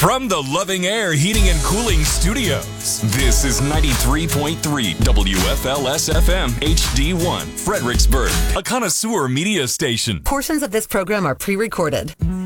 From the Loving Air Heating and Cooling Studios, this is 93.3 WFLS-FM HD1, Fredericksburg, a connoisseur media station. Portions of this program are pre-recorded.